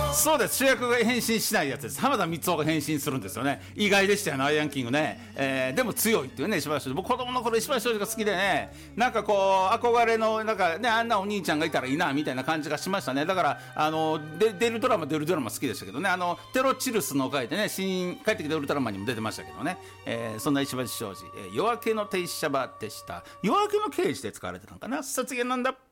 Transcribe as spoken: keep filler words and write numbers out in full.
そうです、主役が変身しないやつです。浜田光夫が変身するんですよね。意外でしたよね、アイアンキングね、えー、でも強いっていうね、石橋庄司。僕子供の頃石橋庄司が好きでね、なんかこう憧れのなんかね、あんなお兄ちゃんがいたらいいなみたいな感じがしましたね。だからあので出るドラマ出るドラマ好きでしたけどね、あのテロチルスの回でね、新帰ってきたウルトラマンにも出てましたけどね、えー、そんな石橋庄司、えー、夜明けの停車場でした。夜明けの刑事で使われてたのかな。卒業なんだ。